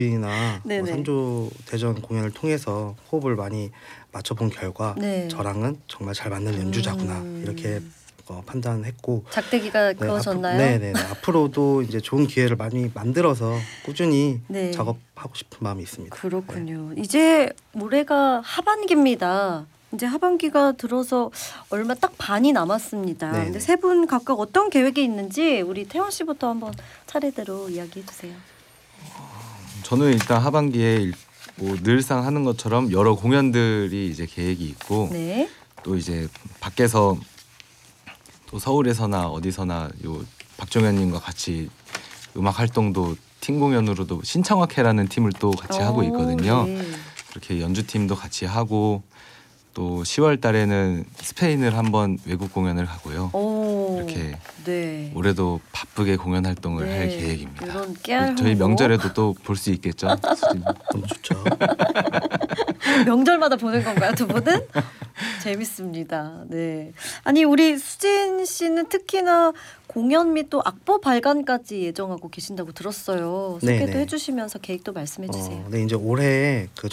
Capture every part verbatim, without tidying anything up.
이나 뭐 네네. 산조 대전 공연을 통해서 호흡을 많이 맞춰본 결과 네. 저랑은 정말 잘 맞는 연주자구나 음. 이렇게 어, 판단했고 작대기가 네, 그어졌나요? 앞으로, 네네 앞으로도 이제 좋은 기회를 많이 만들어서 꾸준히 네. 작업하고 싶은 마음이 있습니다. 네. 그렇군요. 이제 올해가 하반기입니다. 이제 하반기가 들어서 얼마 딱 반이 남았습니다. 네네. 근데 세 분 각각 어떤 계획이 있는지 우리 태원 씨부터 한번 차례대로 이야기해 주세요. 저는 일단 하반기에 뭐 늘상 하는 것처럼 여러 공연들이 이제 계획이 있고 네. 또 이제 밖에서 또 서울에서나 어디서나 요 박종현님과 같이 음악 활동도 팀 공연으로도 신청학회라는 팀을 또 같이 오, 하고 있거든요. 네. 그렇게 연주팀도 같이 하고 또 시월 달에는 스페인을 한번 외국 공연을 가고요. 오, 이렇게 네. 올해도 바쁘게 공연 활동을 네. 할 계획입니다. 이런 깨알 저희 홍보. 명절에도 또 볼 수 있겠죠. 너무 좋죠. 명절마다 보는 건가요, 두 분은? 재밌습니다. 네. 아니 우리 수진 씨는 특히나 공연 및 또 악보 발간까지 예정하고 계신다고 들었어요. 소개도 네네. 해주시면서 계획도 말씀해 주세요. 어, 네 이제 올해 그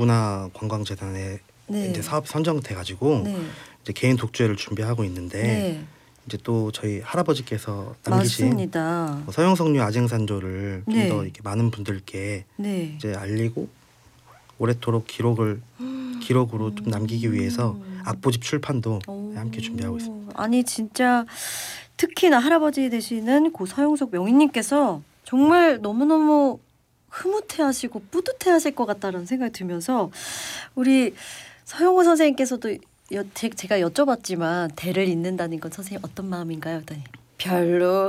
전북문화관광재단에 네. 이제 사업이 선정돼가지고 네. 이제 개인 독주회를 준비하고 있는데 네. 이제 또 저희 할아버지께서 남기신 맞습니다. 뭐 서영석류 아쟁산조를 좀 네. 더 이렇게 많은 분들께 네. 이제 알리고 오래도록 기록을 기록으로 좀 남기기 위해서 악보집 출판도 오. 함께 준비하고 있습니다. 아니 진짜 특히나 할아버지 되시는 고 서영석 명인님께서 정말 너무너무 흐뭇해하시고 뿌듯해하실 것 같다는 생각이 들면서 우리 서영호 선생님께서도 여, 제, 제가 여쭤봤지만 대를 잇는다는 건 선생님 어떤 마음인가요? 했더니 별로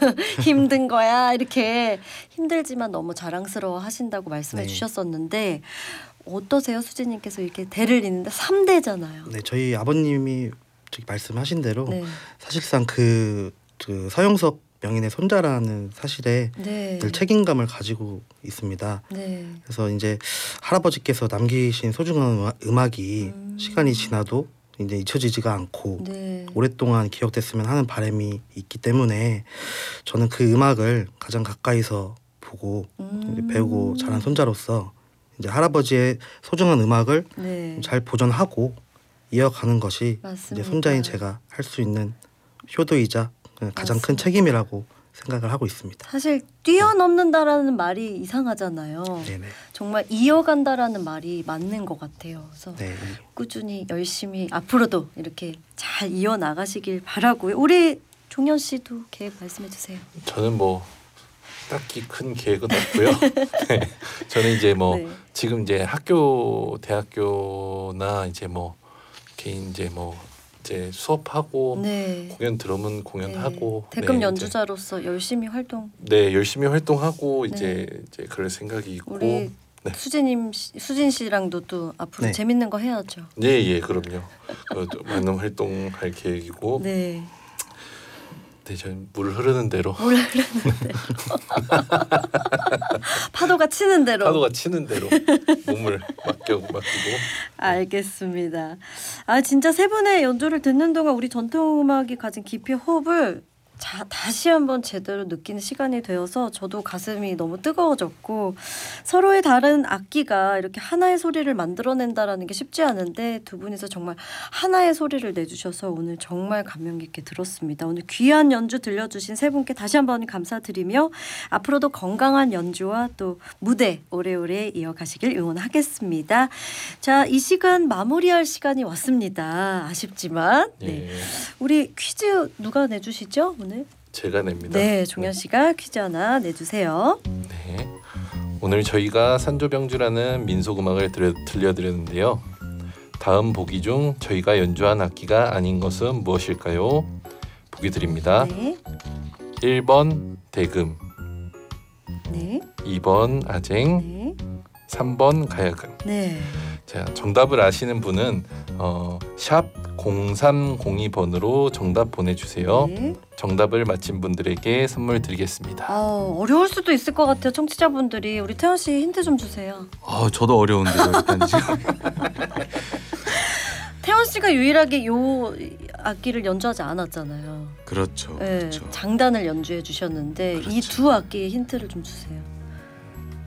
힘든 거야 이렇게 힘들지만 너무 자랑스러워 하신다고 말씀해 네. 주셨었는데 어떠세요? 수진님께서 이렇게 대를 잇는데 삼 대잖아요. 네, 저희 아버님이 저기 말씀하신 대로 네. 사실상 그, 그 서영석 명인의 손자라는 사실에 네. 늘 책임감을 가지고 있습니다. 네. 그래서 이제 할아버지께서 남기신 소중한 음악- 음악이 음. 시간이 지나도 이제 잊혀지지가 않고 네. 오랫동안 기억됐으면 하는 바람이 있기 때문에 저는 그 음악을 가장 가까이서 보고 이제 음. 배우고 자란 손자로서 이제 할아버지의 소중한 음악을 네. 잘 보존하고 이어가는 것이 맞습니다. 이제 손자인 제가 할 수 있는 효도이자 가장 큰 맞습니다. 책임이라고 생각을 하고 있습니다. 사실 뛰어넘는다라는 말이 이상하잖아요. 네네. 정말 이어간다라는 말이 맞는 것 같아요. 그래서 네. 꾸준히 열심히 앞으로도 이렇게 잘 이어 나가시길 바라고요. 우리 종현 씨도 계획 말씀해 주세요. 저는 뭐 딱히 큰 계획은 없고요. 네. 저는 이제 뭐 네. 지금 이제 학교 대학교나 이제 뭐 개인 이제 뭐 이제 수업하고 네. 공연 들으면 공연하고 네. 대금 네, 연주자로서 열심히 활동. 이제, 네 열심히 활동하고 네. 이제 이제 그럴 생각이 있고 우리 네. 수진님 씨- 수진 씨랑도 또 앞으로 네. 재밌는 거 해야죠. 예예 그럼요. 어, 또 많은 활동할 계획이고 네, 네. 저는 물 흐르는 대로 물 흐르는데 파도가 치는 대로. 파도가 치는 대로 몸을 맡겨 맡기고 알겠습니다. 아 진짜 세 분의 연주를 듣는 동안 우리 전통음악이 가진 깊이의 호흡을 자, 다시 한번 제대로 느끼는 시간이 되어서 저도 가슴이 너무 뜨거워졌고 서로의 다른 악기가 이렇게 하나의 소리를 만들어낸다라는 게 쉽지 않은데 두 분이서 정말 하나의 소리를 내주셔서 오늘 정말 감명 깊게 들었습니다. 오늘 귀한 연주 들려주신 세 분께 다시 한번 감사드리며 앞으로도 건강한 연주와 또 무대 오래오래 이어가시길 응원하겠습니다. 자, 이 시간 마무리할 시간이 왔습니다. 아쉽지만 네. 예, 우리 퀴즈 누가 내주시죠 오늘? 제가 냅니다. 네, 종현 씨가 퀴즈 하나 내주세요. 네. 오늘 저희가 산조병주라는 민속음악을 들려, 들려드렸는데요. 다음 보기 중 저희가 연주한 악기가 아닌 것은 무엇일까요? 보기 드립니다. 네, 일 번 대금, 네, 이 번 아쟁, 네, 삼 번 가야금. 네. 자, 정답을 아시는 분은 어, 샵 공삼공이 번으로 정답 보내주세요. 네. 정답을 맞힌 분들에게 선물 드리겠습니다. 아, 어려울 수도 있을 것 같아요. 청취자분들이 우리 태연 씨 힌트 좀 주세요. 아 저도 어려운데요. 일단 지금 태연 씨가 유일하게 요 악기를 연주하지 않았잖아요. 그렇죠. 네, 그렇죠. 장단을 연주해 주셨는데 이 그렇죠. 두 악기의 힌트를 좀 주세요.